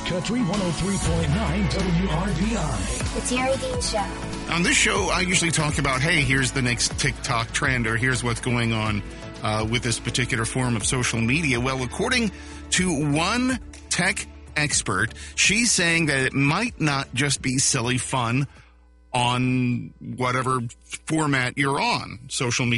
Country 103.9 WRBI. The Terry Dean Show. On this show, I usually talk about, hey, here's the next TikTok trend, or here's what's going on with this particular form of social media. Well, according to one tech expert, she's saying that it might not just be silly fun on whatever format you're on, social media.